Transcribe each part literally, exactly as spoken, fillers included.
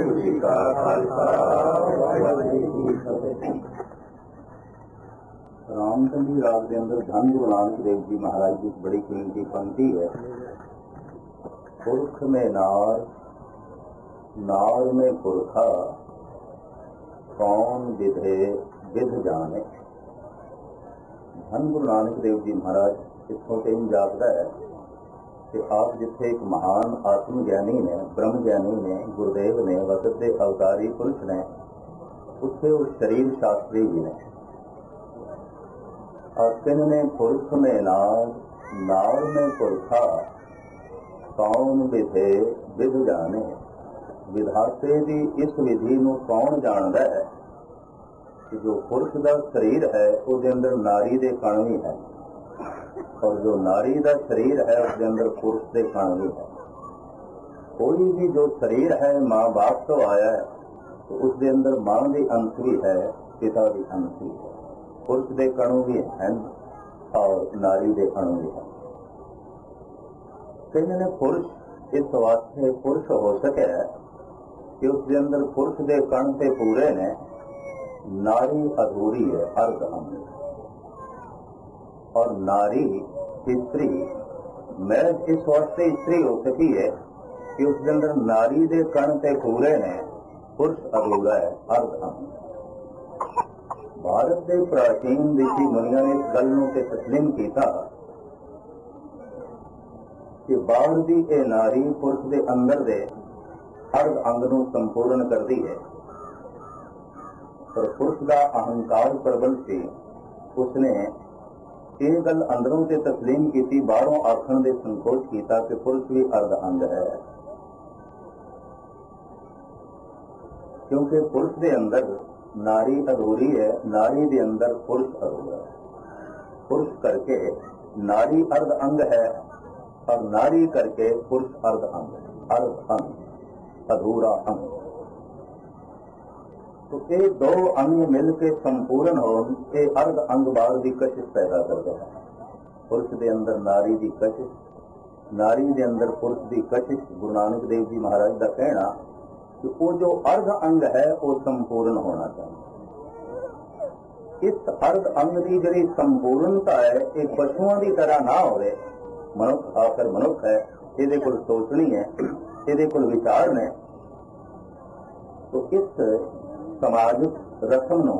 वाहिगुरू जी का खालसा वाहिगुरू जी की फतेह। रामचंद्र राग के अंदर धन गुरु नानक देव जी महाराज की बड़ी कीमती पंक्ति है। पुरख में नार, नार में पुरखा, कौन विधे विध जाने। धन गुरु नानक देव जी महाराज इतों से जापता है कि आप जिथे एक महान आत्म ज्ञानी ने, ब्रह्म ज्ञानी ने, गुरुदेव ने, वक्त के अवतारी पुरुष ने, उत्थे वो शरीर शास्त्री भी ने। और किन्ने पुरख में नार, नार में पुरखा, कौन विधे विध जाने। विधाते की इस विधि को कौन जानता है कि जो पुरुष का शरीर है उसके अंदर नारी के कण भी है, और जो नारी का शरीर है उसके अंदर पुरुष के कण भी है। कोई भी जो शरीर है माँ बाप तो आया है तो उसके अंदर माँ की अंश भी है, पिता की अंश भी है, पुरुष के कणु भी हैं और नारी के अणु भी हैं। कहने ने पुरुष इस वास्ते पुरुष हो सके कि उसके अंदर पुरुष के कण से पूरे ने, नारी अधूरी है, अर्ध अंग। और नारी स्त्री महज इस वास्ते स्त्री हो सकी है कि उसके अंदर नारी के कण से पूरे ने, पुरुष अधूरा है, अर्ध अंग। भारत के प्राचीन ऋषि मुनिया ने इस गल नूं ते तस्लीम किया कि बाहर की यह नारी पुरुष के अंदर दे अर्ध अंग नूं संपूर्ण करती है। पर पुरुष का अहंकार प्रबल सी, उसने ये गल अंदरों से तस्लीम की, बाहरों आखण दे संकोच किया कि पुरुष भी अर्ध अंग है। क्योंकि पुरुष के अंदर नारी अधूरी है, नारी के अंदर पुरुष अधूरा है। पुरुष करके नारी अर्ध अंग है और नारी करके पुरुष अर्ध अंग है, अर्ध अंग, अधूरा अंग। तो ये दो अंग मिलकर संपूर्ण हो, ये अर्ध अंग बाहर की कशिश पैदा करते हैं। पुरुष के अंदर नारी की कशिश, नारी के अंदर पुरुष की कशिश। गुरु नानक देव जी महाराज का कहना कि वो जो अर्ध अंग है वो संपूर्ण होना चाहिए। इस अर्ध अंग की जी संपूर्णता है, एक पशुओं की तरह ना हो। मनुष्य आखिर मनुष्य है, ये कोल सोचनी है, ये कोल विचार ने। तो इस समाजिक रस्म नूं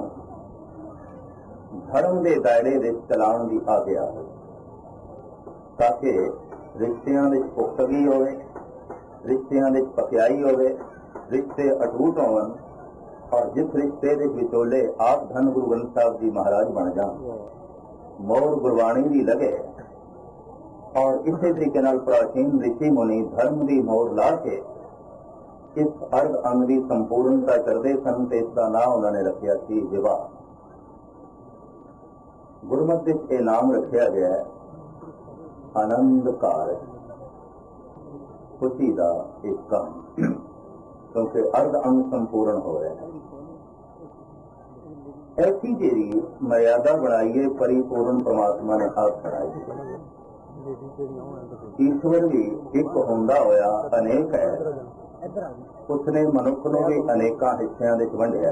धर्म के दायरे विच चलाउण की आग्या है, ताकि रिश्तियां विच पुख्तगी होवे, रिश्तियां विच पक्याई होवे, रिश्ते अटूट होवन, और जिस रिश्ते के विचोले आप धन गुरु ग्रंथ साहब जी महाराज बन जान, मोर गुरबाणी भी लगे। और इसी तरीके नाल प्राचीन ऋषि मुनि धर्म की मोर ला के इस अर्ध अंग की संपूर्णता करते सन, तो इसका नाम उन्होंने रखा सी विवाह। गुरमत विच यह नाम रखा गया है आनंद कारज, खुशी का एक काम, क्योंकि अर्ध अंग संपूर्ण हो रहे हैं। ऐसी जी मर्यादा बनाई है परिपूर्ण परमात्मा ने आप बनाई। ईश्वर भी एक होंदा होया अनेक है, उसने मनुष्य ने भी अनेक हिस्सों में वंडिया।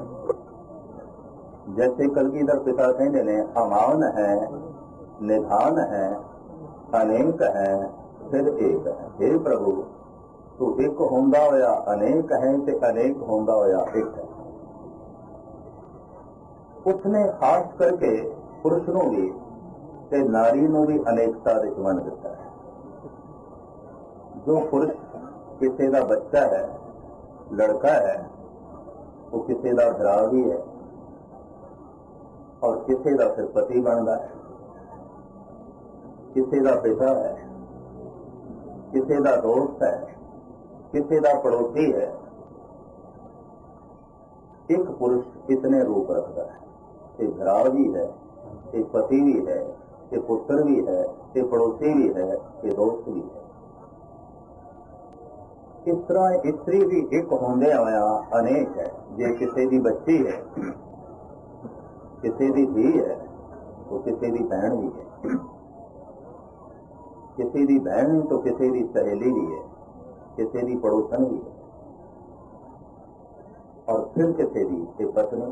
जैसे कलगीधर पिता कहते ने अमान है, निधान है, अनेक है, फिर एक है। हे प्रभु, तू एक होंदा होया अनेक है ते अनेक होंदा होया एक है। उसने खास करके पुरुष नूं भी ते नारी नूं भी अनेकता दे वंड दिता है। जो पुरुष किसी का बच्चा है, लड़का है, वो किसी का भरा भी है और किसी का फिर पति बनता है, किसी का पिता है, किसी का दोस्त है, किसी का पड़ोसी है। एक पुरुष इतने रूप रखता है, एक भरा भी है, एक पति भी है, एक पुत्र भी है, एक पड़ोसी भी है, एक दोस्त भी है। इस तरह स्त्री भी एक होंदे होया अनेक है। जे किसी की बच्ची है, किसी की धी है, तो किसी की बहन भी है, किसी की बहन तो किसी की सहेली भी है, किसी की पड़ोसन भी है। ਔਰ ਫਿਰ ਕਿਸੇ ਦੀ ਇਹ ਪਤਨੀ।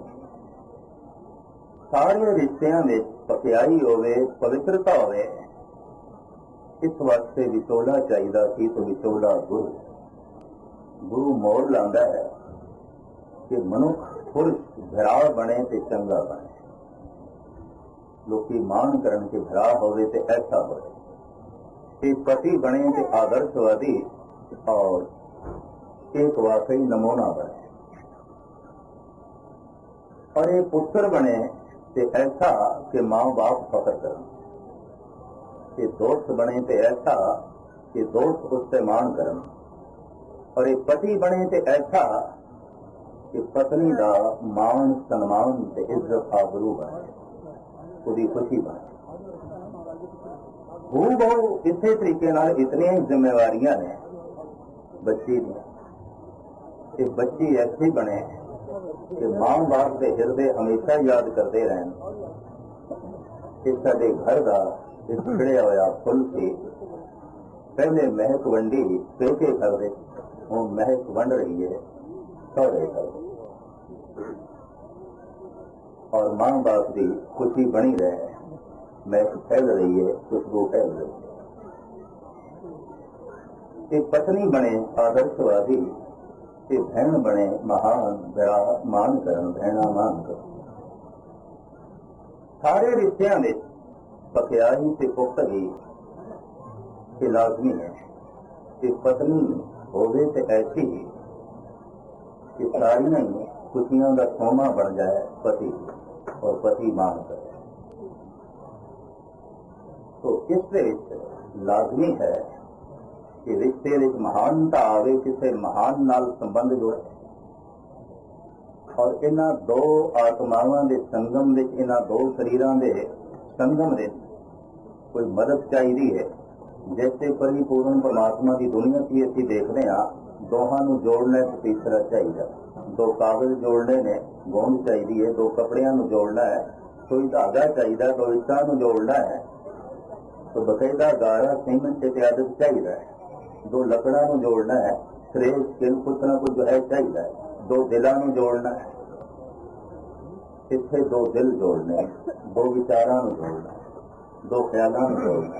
ਸਾਰੇ ਰਿਸ਼ਤਿਆਂ ਵਿੱਚ ਪਕਿਆਈ ਹੋਵੇ, ਪਵਿੱਤਰਤਾ ਹੋਵੇ, ਇਸ ਵਾਸਤੇ ਵਿਚੋਲਾ ਚਾਹੀਦਾ ਸੀ। ਤੇ ਵਿਚੋਲਾ ਗੁਰੂ ਗੁਰੂ ਮੋੜ ਲਾਉਂਦਾ ਹੈ ਕਿ ਮਨੁੱਖ ਪੁਰਸ਼ ਭਰਾ ਬਣੇ ਤੇ ਚੰਗਾ ਬਣੇ। ਲੋਕੀ ਮਾਣ ਕਰਨ ਕਿ ਭਰਾ ਹੋਵੇ ਤੇ ਐਸਾ ਹੋਵੇ, ਤੇ ਪਤੀ ਬਣੇ ਤੇ ਆਦਰਸ਼ਵਾਦੀ ਔਰ एक वाकई नमूना बने, और एक पुत्र बने तो ऐसा कि माँ बाप फख्र करें, कि दोस्त बने तो ऐसा कि दोस्त उससे मान करें, और एक पति बने तो ऐसा कि पत्नी का मान सम्मान ते इज्जत आबरू बने, उसकी खुशी बने। हू बहु इस तरीके नाल इतनी जिम्मेवारियां ने बच्ची दी। कि बच्ची ऐसी बने कि मां बाप के हिरदे हमेशा याद करते रहन कि साडे घर का एक खिड़िया होया फुल सी, पहले महक वंडी पेके घर दे, हुण महक वंड रही है सौरे घर, और मां बाप की खुशी बनी रहे, महक फैल रही है, खुशबू फैल रही है। एक पत्नी बने आदर्शवादी, कि बहन बने महान, भरा मान करन, बहना मान कर। सारे रिश्तियां में पकियाई से पुख्तगी के लाजमी है कि पत्नी होवे ते ऐसी कि सारियां ही खुशियां का सोमा बन जाए पति, और पति मान करे। तो इस लाजमी है कि रिश्ते विच महानता आवे, किसी महान नाल संबंध जुड़े, और इन्हां दो आत्मावां दे संगम विच, इन्हां दो शरीरां दे संगम दे कोई मदद चाहिदी है। जैसे परिपूर्ण परमात्मा की दुनिया की असीं देखते हाँ, दोहां नूं जोड़ना ते तीसरा चाहिए, दो कागज जोड़ने ने गोंद चाहिदी है, दो कपड़ियां नूं जोड़ना है, कोई धागा चाहिए, दो इट्टां नूं जोड़ना है, तो बकायदा गारा सीमेंट ते आदत चाहिए है, दो लकड़ा नूं जोड़ना है, श्रेष्ठ किल कुछ ना कुछ जो है चाहिए, दो दिलों नूं जोड़ना है, इत्थे दो दिल जोड़ने, दो विचारां नूं जोड़ना, दो ख्यालां नूं जोड़ना,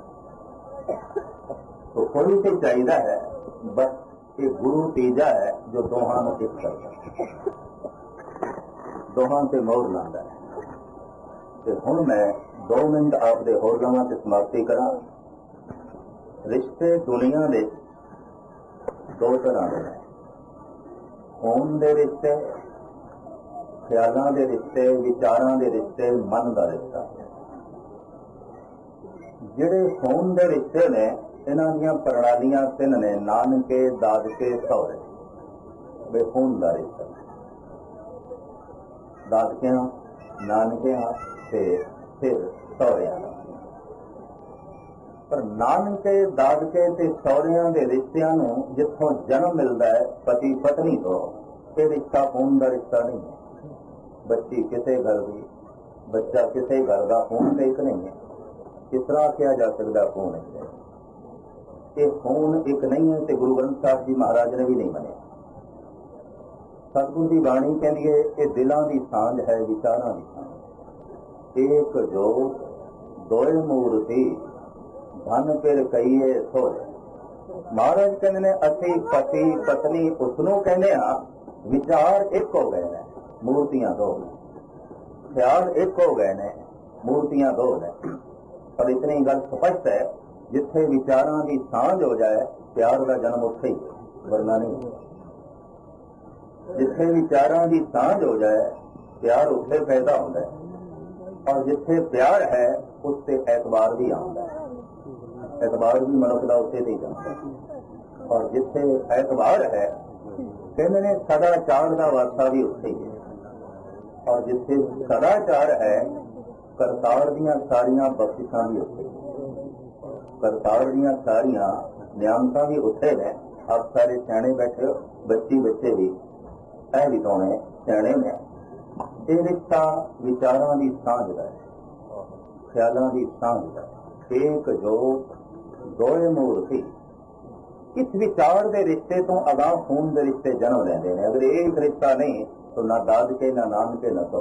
तो कोई तो चाहिए है, बस ये गुरु तीजा है जो दोहां नूं एक करदा, दोहां ते मोहर लांदा है। ते हुण मैं दो मिनट आप दे होर लवां ते समाप्ति करा। रिश्ते दुनिया दे दो तरह के हैं, खून दे रिश्ते, ख्यालां दे रिश्ते, विचारां दे रिश्ते, मन का रिश्ता। जिहड़े खून दे रिश्ते ने, इन्हां दीयां प्रणालियां तिन ने, नानके, दादके, सौरे। वे खून का रिश्ता, दादकियां, नानकियां ते फिर सौरियां। पर नानके, दादके ते सौरियां दे रिश्तियां नूं जिथों जन्म मिलता है पति पत्नी तो, ये रिश्ता खून का रिश्ता नहीं है। बच्ची किसी घर की, बच्चा किसी घर का, खून तो एक नहीं है। किस तरह किया जा सकता खून है? ये खून एक नहीं है, तो गुरु ग्रंथ साहब जी महाराज ने भी नहीं मनिया। सतगुरु की बाणी कहती है ये दिलों की सांझ है, विचारों की सांझ। एक जोत दोए मूर्ति धन फिर कईए सोए। महाराज कहते ने असी पति पत्नी उसनों कहने हाँ, विचार एक हो गए ने, मूर्तियां दो, ख्याल एक हो गए ने, मूर्तियां दो ने। पर इतनी गल स्पष्ट है, जिथे विचारां की सांझ हो जाए प्यार का जन्म उत्थे ही, वरना नहीं। जिथे विचारां की सांझ हो जाए प्यार उत्थे पैदा होता है, और जिथे प्यार है उससे एतबार भी आता है। एतबार भी मनुष्य का उत्थे ही जाता है, और जिथे एतबार है कहते ने सदाचार का वास्ता भी उत्थे ही है, और जिथे सदाचार है करतार दियां सारियां बख्शिशां भी उत्थे, करतार दियां सारियां नियामतां भी उत्थे ने। आप सारे सियाणे बैठे हो, बच्ची बच्चे भी ऐ भी दोने सियाणे ने। ये रिश्ता विचारां की सांझ का है, ख्यालां की सांझ का है। एक जोत दोए मूर्ति इस विचार के रिश्ते तो अगाह खून के रिश्ते जन्म लेंदे ने। अगर ये एक रिश्ता नहीं तो ना दादके ना नानके ना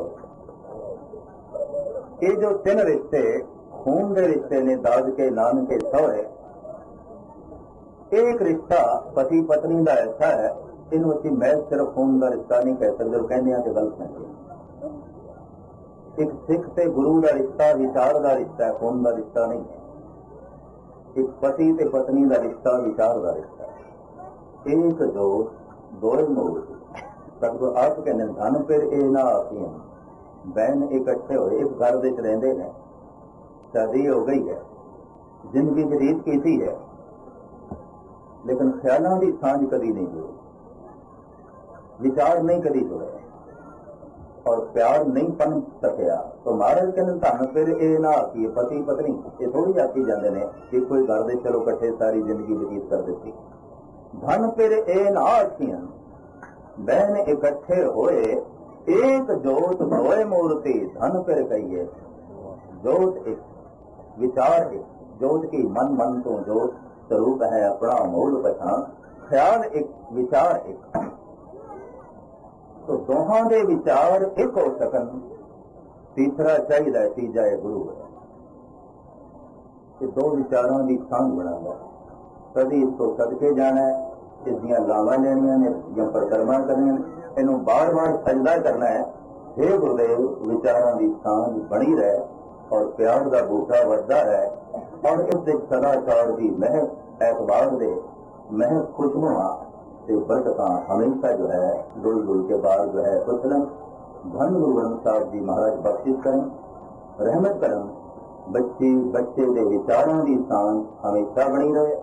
सौरे। ये जो तीन रिश्ते खून के रिश्ते ने, दादके नानके सौरे, एक रिश्ता पति पत्नी का ऐसा है, इनू असीं मैं सिर्फ खून का रिश्ता नहीं कह सकते, कहने तो गलत है। एक सिख ते गुरु का रिश्ता विचार का रिश्ता है, खून का रिश्ता नहीं है। एक पति ते पत्नी का रिश्ता विचार का रिश्ता है। एक जो दोए मोड़ सतगुरु आप कहने धन फिर ए ना आखियां बहन इकट्ठे होए एक घर विच रहिंदे ने, शादी हो गई है, जिंदगी बतीत की है, लेकिन ख्यालों की सांझ कभी नहीं जुड़ी, विचार नहीं कभी जुड़े और प्यार नहीं पन सकिया। तो महाराज कहने धन फिर ए ना आखिए पति पत्नी ये थोड़ी आखी जाते हैं कि कोई घर दे चलो कट्ठे सारी जिंदगी बतीत कर दी। धन फिर ए ना आखियां बहन इकट्ठे होए एक जोत दोए मूर्ति, धन फिर कहिए जोत एक विचार एक, जोत की मन मन तो जोत स्वरूप है अपना मूल पछाण, ख्याल एक विचार एक। तो दोहां दे विचार एक हो सकन, तीसरा चाहिए, तीजा है गुरु है कि दो विचारों की सांझ बनाना। कभी इसको सदके जाना है, इसदियां लावां लेनियां ने या परिक्रमा करनियां, इनू बार बार सजदा करना है। हे गुरुदेव विचारों की सांझ बनी रहे और प्यार का बूटा बढ़ता है और इस सदाचार की महक एतबार दे महक खुशबुआ से बरकता हमेशा जो है डुल डुल के बाद जो है उछलन। धन गुरु ग्रंथ साहब जी महाराज बख्शिश करें, रहमत करें, बच्चे बच्चे के विचारों की सांझ हमेशा बनी रहे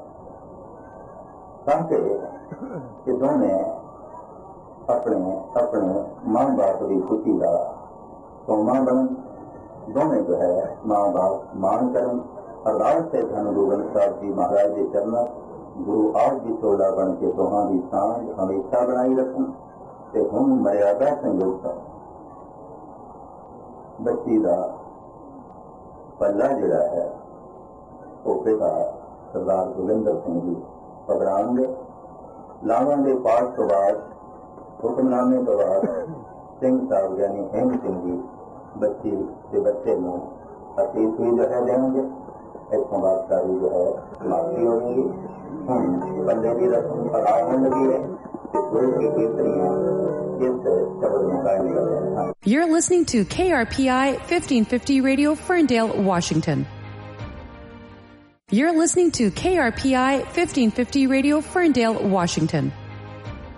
ताकि ये दोनों अपने अपने माँ बाप की खुशी का सोमा बन, दोनों जो है माँ बाप मान करें। अरदास से धन गुरु ग्रंथ साहब जी महाराज के चरणों गुरु आप भी चोला बन के दोहां की सांझ हमेशा बनाई रखन ते हम मर्यादा संयोग बच्ची का पल्ला जिहड़ा है वो पिता सरदार जोगिंदर सिंह जी पकड़ाएंगे। लावां दे पाठ तो बाद हुक्मनामे तो बाद सिंह साहब यानी हेम सिंह जी बच्ची के बच्चे में अतीत भी जो है देंगे। इतों बाद सारी जो है समाप्ति होगी। बंदे की रस्म पढ़ाने लगी है, गुरु की कीर्तनियां इस शब्द में गायने लगे। You're listening to K R P I fifteen fifty Radio, Ferndale, Washington. You're listening to K R P I fifteen fifty Radio, Ferndale, Washington.